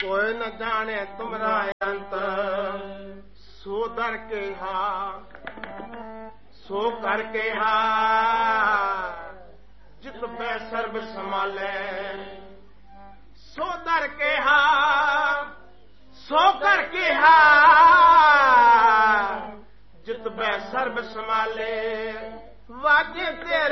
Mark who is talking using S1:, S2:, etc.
S1: कोई न जाने तुमरा अंत सो दर के हा सो करके हा जित बै सर्ब संभाले सो दर के हा सो करके हा जित बै सर्ब संभाले वाजे तेरे